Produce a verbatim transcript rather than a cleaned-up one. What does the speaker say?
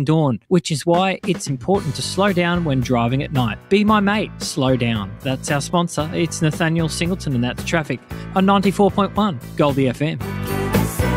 impending dawn, which is why it's important to slow down when driving at night. Be my mate, slow down. That's our sponsor. It's Nathaniel Singleton, and that's Traffic on ninety-four point one Goldie F M.